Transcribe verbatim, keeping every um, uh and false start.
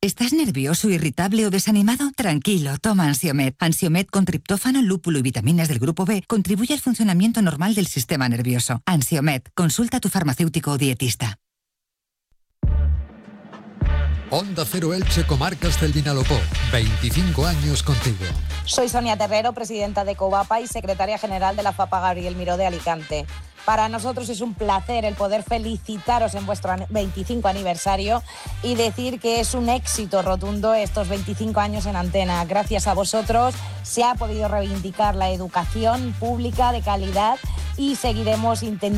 ¿Estás nervioso, irritable o desanimado? Tranquilo, toma Ansiomed. Ansiomed con triptófano, lúpulo y vitaminas del grupo B contribuye al funcionamiento normal del sistema nervioso. Ansiomed, consulta a tu farmacéutico o dietista. Onda Cero Elche, Comarcas del Vinalopó. veinticinco años contigo. Soy Sonia Terrero, presidenta de Covapa y secretaria general de la FAPA Gabriel Miró de Alicante. Para nosotros es un placer el poder felicitaros en vuestro veinticinco aniversario y decir que es un éxito rotundo estos veinticinco años en antena. Gracias a vosotros se ha podido reivindicar la educación pública de calidad y seguiremos intentando